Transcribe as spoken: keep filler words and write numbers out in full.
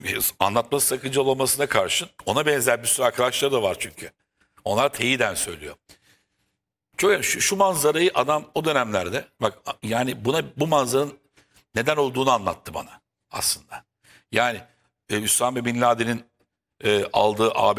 Anlatması sakıncalı olmasına karşın ona benzer bir sürü arkadaşları da var çünkü. Onlar teyiden söylüyor. Çok, şu, şu manzarayı adam o dönemlerde bak yani buna bu manzaranın neden olduğunu anlattı bana aslında. Yani e, Üsame Bin Laden'in e, aldığı A B